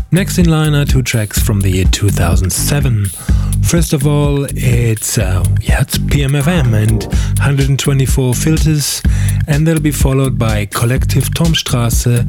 Next in line are two tracks from the year 2007. First of all, it's PMFM and 124 Filters, and they'll be followed by Collective Tomstraße